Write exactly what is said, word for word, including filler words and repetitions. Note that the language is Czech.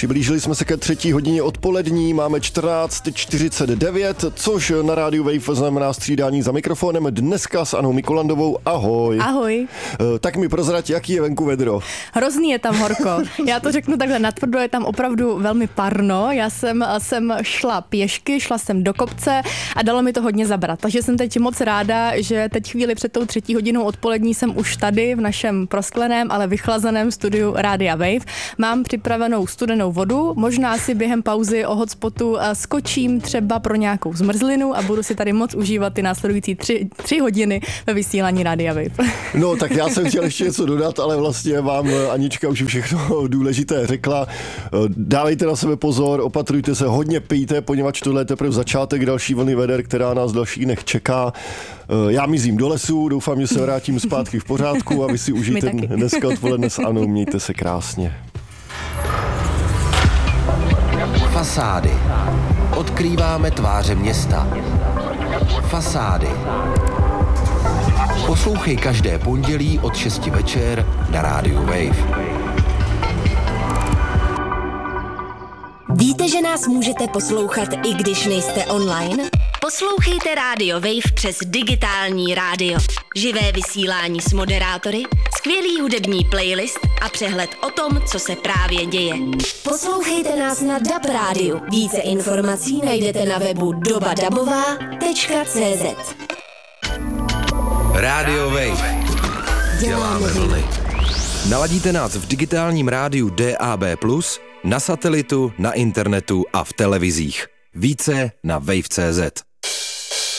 Přiblížili jsme se ke třetí hodině odpolední, máme čtrnáct čtyřicet devět, což na rádiu Wave znamená střídání za mikrofonem dneska s Anou Mikolandovou. Ahoj. Ahoj. Tak mi prozrať, jaký je venku vedro. Hrozný je tam horko. Já to řeknu takhle, natvrdo je tam opravdu velmi parno. Já jsem, jsem šla pěšky, šla jsem do kopce a dalo mi to hodně zabrat. Takže jsem teď moc ráda, že teď chvíli před tou třetí hodinou odpolední jsem už tady v našem proskleném, ale vychlazeném studiu Rádia Wave. Mám připravenou studenou vodu, možná si během pauzy o hotspotu skočím třeba pro nějakou zmrzlinu a budu si tady moc užívat ty následující tři, tři hodiny ve vysílání Rádia Wave. No tak já jsem chtěl ještě něco dodat, ale vlastně vám Anička už všechno důležité řekla. Dávejte na sebe pozor, opatrujte se, hodně pijte, poněvadž tohle je teprve začátek další vlny veder, která nás v dalších dnech čeká. Já mizím do lesu, doufám, že se vrátím zpátky v pořádku a vy si užijte dneska odpoledne s Anou, mějte se krásně. Fasády. Odkrýváme tváře města. Fasády. Poslouchej každé pondělí od šesti večer na rádiu Wave. Víte, že nás můžete poslouchat, i když nejste online? Poslouchejte Rádio Wave přes digitální rádio. Živé vysílání s moderátory, skvělý hudební playlist a přehled o tom, co se právě děje. Poslouchejte nás na D A B rádiu. Více informací najdete na webu doba dabová tečka cé zet. Rádio Wave. Děláme vlny. Naladíte nás v digitálním rádiu D A B plus, na satelitu, na internetu a v televizích. Více na wave tečka cé zet.